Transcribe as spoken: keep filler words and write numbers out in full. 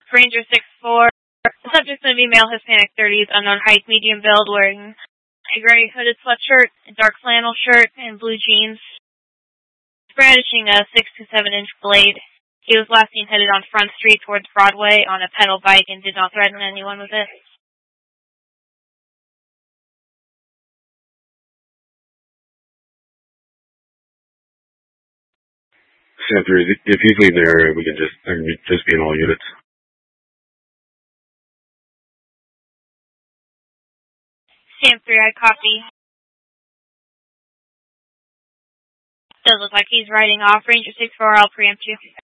Ranger six four. The subject's going to be male Hispanic thirties, unknown height, medium build, wearing a gray hooded sweatshirt, a dark flannel shirt, and blue jeans. Brandishing a six to seven inch blade. He was last seen headed on Front Street towards Broadway on a pedal bike and did not threaten anyone with it. After, if he's leaving the area, we can just just be in all units. Sam three, I copy. Does look like he's riding off. Ranger six four, I'll preempt you.